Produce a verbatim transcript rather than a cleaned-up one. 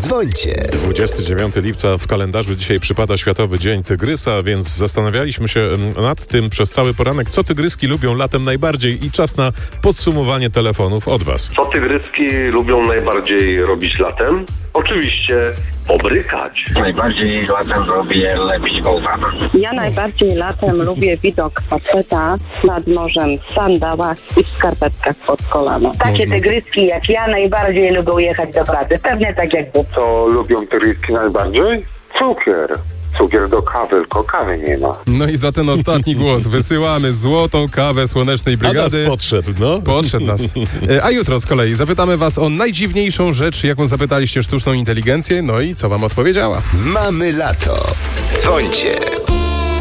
Dzwońcie. dwudziestego dziewiątego lipca w kalendarzu dzisiaj przypada Światowy Dzień Tygrysa, więc zastanawialiśmy się nad tym przez cały poranek, co tygryski lubią latem najbardziej i czas na podsumowanie telefonów od was. Co tygryski lubią najbardziej robić latem? Oczywiście pobrykać. Najbardziej latem lubię lepić bałwana. Ja najbardziej latem lubię widok faceta nad morzem w sandałach i w skarpetkach pod kolana. Takie tygryski jak ja najbardziej lubią jechać do pracy. Pewnie tak jak wy. Co lubią tygryski najbardziej? Cukier. Cukier do kawy, tylko kawy nie ma. No i za ten ostatni głos wysyłamy złotą kawę Słonecznej Brygady. A nas podszedł, no. Podszedł nas. E, A jutro z kolei zapytamy was o najdziwniejszą rzecz, jaką zapytaliście sztuczną inteligencję, no i co wam odpowiedziała. Mamy lato. Dzwońcie.